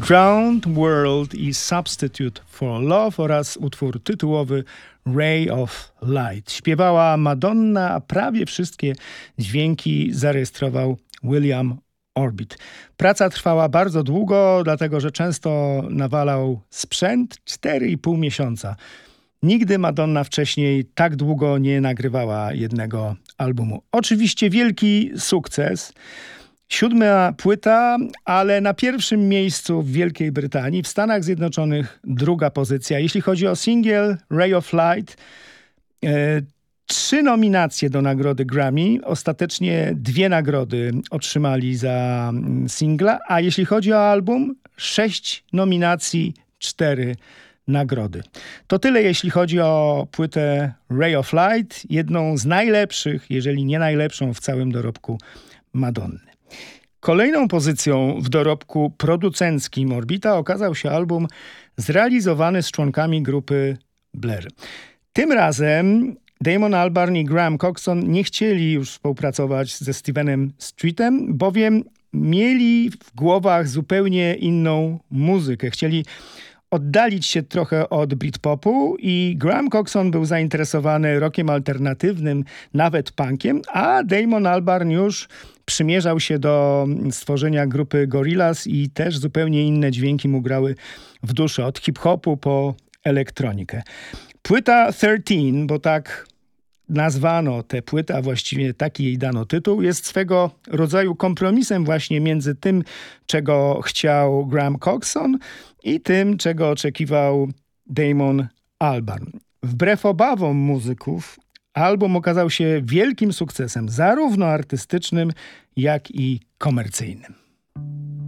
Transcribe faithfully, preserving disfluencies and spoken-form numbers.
Drowned World i Substitute for Love oraz utwór tytułowy Ray of Light. Śpiewała Madonna, a prawie wszystkie dźwięki zarejestrował William Orbit. Praca trwała bardzo długo, dlatego że często nawalał sprzęt cztery i pół miesiąca. Nigdy Madonna wcześniej tak długo nie nagrywała jednego albumu. Oczywiście wielki sukces. Siódma płyta, ale na pierwszym miejscu w Wielkiej Brytanii, w Stanach Zjednoczonych druga pozycja. Jeśli chodzi o singiel Ray of Light, e, trzy nominacje do nagrody Grammy, ostatecznie dwie nagrody otrzymali za singla, a jeśli chodzi o album, sześć nominacji, cztery nagrody. To tyle, jeśli chodzi o płytę Ray of Light, jedną z najlepszych, jeżeli nie najlepszą w całym dorobku Madonny. Kolejną pozycją w dorobku producenckim Orbita okazał się album zrealizowany z członkami grupy Blur. Tym razem Damon Albarn i Graham Coxon nie chcieli już współpracować ze Stevenem Streetem, bowiem mieli w głowach zupełnie inną muzykę. Chcieli oddalić się trochę od Britpopu i Graham Coxon był zainteresowany rockiem alternatywnym, nawet punkiem, a Damon Albarn już przymierzał się do stworzenia grupy Gorillaz i też zupełnie inne dźwięki mu grały w duszy, od hip-hopu po elektronikę. Płyta trzynaście, bo tak nazwano tę płytę, a właściwie taki jej dano tytuł, jest swego rodzaju kompromisem właśnie między tym, czego chciał Graham Coxon i tym, czego oczekiwał Damon Albarn. Wbrew obawom muzyków, album okazał się wielkim sukcesem, zarówno artystycznym, jak i komercyjnym.